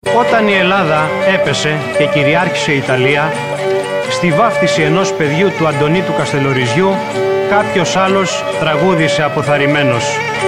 Όταν η Ελλάδα έπεσε και κυριάρχησε η Ιταλία, στη βάφτιση ενός παιδιού του Αντωνίου του Καστελοριζιού, κάποιος άλλος τραγούδισε αποθαρρυμένος.